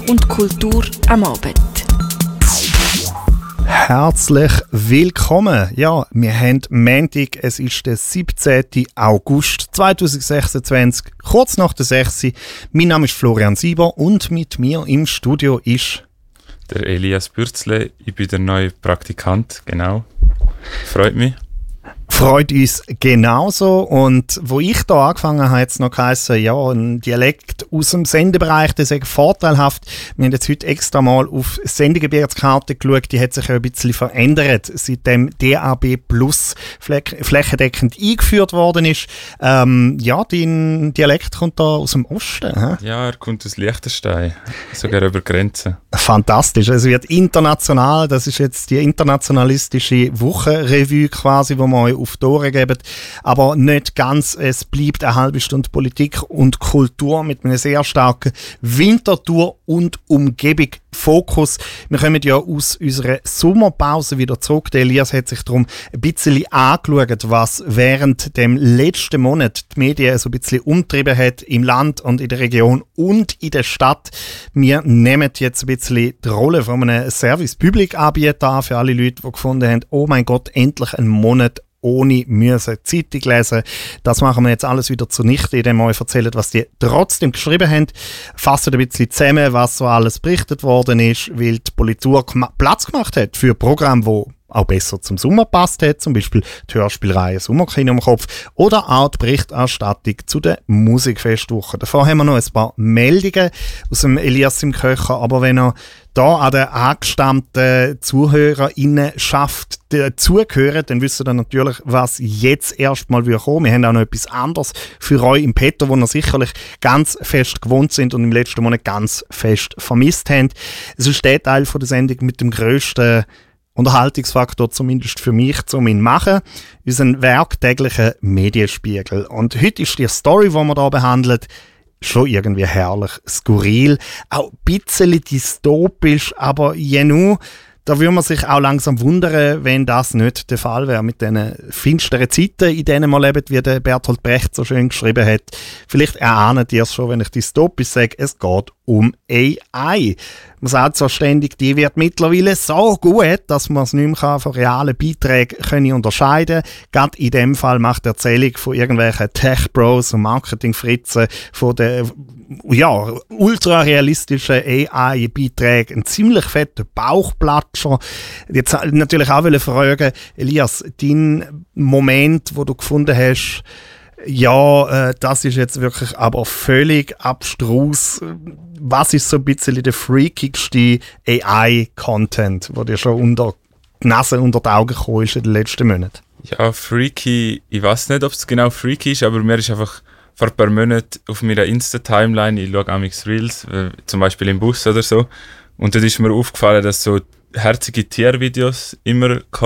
und Kultur am Abend. Herzlich willkommen. Ja, wir haben Montag, es ist der 17. August 2026, kurz nach der 6. Mein Name ist Florian Sieber und mit mir im Studio ist der Elias Bürzle. Ich bin der neue Praktikant, genau. Freut mich. Freut uns genauso. Und wo ich da angefangen habe, hat es noch geheißen, ja, ein Dialekt aus dem Sendebereich, das ist vorteilhaft. Wir haben jetzt heute extra mal auf Sendegebietskarte geschaut, die hat sich ja ein bisschen verändert, seitdem DAB Plus flächendeckend eingeführt worden ist. Ja, dein Dialekt kommt da aus dem Osten. He? Ja, er kommt aus Liechtenstein, sogar über Grenzen. Fantastisch. Es wird international, das ist jetzt die internationalistische Wochenrevue quasi, wo wir euch auf die Ohren geben, aber nicht ganz. Es bleibt eine halbe Stunde Politik und Kultur mit einem sehr starken Winterthur und Umgebung Fokus. Wir kommen ja aus unserer Sommerpause wieder zurück. Der Elias hat sich darum ein bisschen angeschaut, was während dem letzten Monat die Medien so ein bisschen umtrieben hat im Land und in der Region und in der Stadt. Wir nehmen jetzt ein bisschen die Rolle von einem Service-Public-Anbieter an für alle Leute, die gefunden haben, oh mein Gott, endlich ein Monat ohne müssen Zeitung lesen. Das machen wir jetzt alles wieder zunichte, indem wir euch erzählen, was die trotzdem geschrieben haben. Fassen ein bisschen zusammen, was so alles berichtet worden ist, weil die Politur Platz gemacht hat für Programme, die auch besser zum Sommer passt hat, zum Beispiel die Hörspielreihe Sommerkino im Kopf oder auch die Berichterstattung zu den Musikfestwochen. Davor haben wir noch ein paar Meldungen aus dem Elias im Köcher, aber wenn er da an den angestammten ZuhörerInnen schafft, zugehören, dann wisst ihr dann natürlich, was jetzt erstmal kommen. Wir haben auch noch etwas anderes für euch im Petto, wo ihr sicherlich ganz fest gewohnt sind und im letzten Monat ganz fest vermisst habt. Es ist der Teil von der Sendung mit dem grössten Unterhaltungsfaktor, zumindest für mich, zum ihn machen, unseren werktäglichen Medienspiegel. Und heute ist die Story, die wir hier behandeln, schon irgendwie herrlich skurril, auch ein bisschen dystopisch, aber genau, da würde man sich auch langsam wundern, wenn das nicht der Fall wäre mit diesen finsteren Zeiten, in denen wir leben, wie der Bertolt Brecht so schön geschrieben hat. Vielleicht erahnt ihr es schon, wenn ich dystopisch sage, es geht um AI. Man sagt so ständig, die wird mittlerweile so gut, dass man es nicht mehr von realen Beiträgen unterscheiden kann. Gerade in dem Fall macht die Erzählung von irgendwelchen Tech-Bros und Marketing-Fritzen von den ultra-realistischen AI-Beiträgen einen ziemlich fetten Bauchplatscher. Jetzt natürlich auch fragen, Elias, dein Moment, wo du gefunden hast, ja, das ist jetzt wirklich aber völlig abstrus. Was ist so ein bisschen der freakigste AI-Content, der dir schon unter die Nase, unter die Augen gekommen ist in den letzten Monaten? Ja, freaky, ich weiß nicht, ob es genau freaky ist, aber mir ist einfach vor ein paar Monaten auf meiner Insta-Timeline, ich schaue amigs Reels, zum Beispiel im Bus oder so, und dort ist mir aufgefallen, dass so herzige Tiervideos immer